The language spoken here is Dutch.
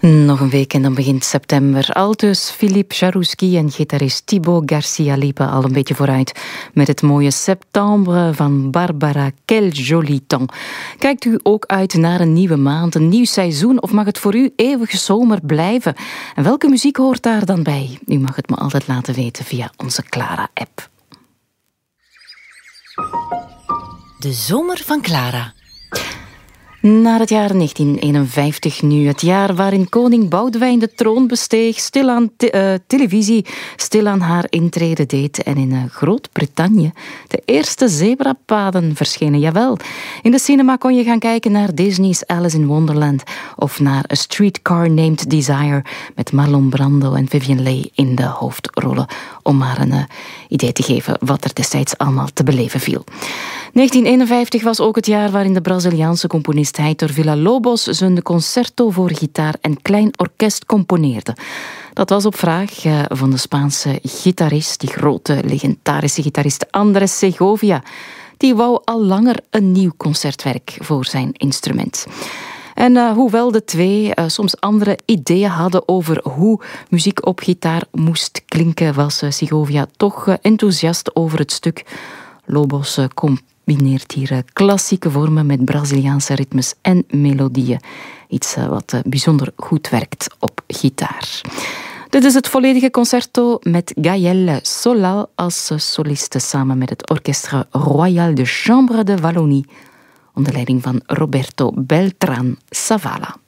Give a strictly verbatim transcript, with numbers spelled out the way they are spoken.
Nog een week en dan begint september. Aldus Philippe Jarouski en gitarist Thibaut Garcia liepen al een beetje vooruit met het mooie Septembre van Barbara Quel Joli Temps. Kijkt u ook uit naar een nieuwe maand, een nieuw seizoen, of mag het voor u eeuwige zomer blijven? En welke muziek hoort daar dan bij? U mag het me altijd laten weten via onze Clara-app. De zomer van Clara. Naar het jaar negentien eenenvijftig nu, het jaar waarin koning Boudewijn de troon besteeg, stilaan te- uh, televisie stilaan haar intrede deed en in uh, Groot-Brittannië de eerste zebrapaden verschenen. Jawel, in de cinema kon je gaan kijken naar Disney's Alice in Wonderland of naar A Streetcar Named Desire met Marlon Brando en Vivien Leigh in de hoofdrollen, om maar een uh, idee te geven wat er destijds allemaal te beleven viel. negentien eenenvijftig was ook het jaar waarin de Braziliaanse componist Heitor Villa-Lobos zijn concerto voor gitaar en klein orkest componeerde. Dat was op vraag uh, van de Spaanse gitarist, die grote legendarische gitarist Andrés Segovia. Die wou al langer een nieuw concertwerk voor zijn instrument. En uh, hoewel de twee uh, soms andere ideeën hadden over hoe muziek op gitaar moest klinken, was uh, Segovia toch uh, enthousiast over het stuk. Lobos uh, combineert hier uh, klassieke vormen met Braziliaanse ritmes en melodieën. Iets uh, wat uh, bijzonder goed werkt op gitaar. Dit is het volledige concerto met Gaël Solal als uh, soliste samen met het Orchestre Royal de Chambre de Wallonie onder leiding van Roberto Beltrán Zavala.